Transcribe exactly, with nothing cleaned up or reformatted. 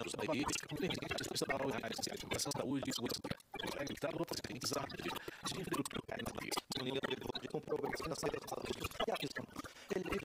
anos da rede, institucional, educação, saúde e segurança. Estado para pacientes árvores de infraestrutura. de comprovação financeira da saúde. E a questão, ele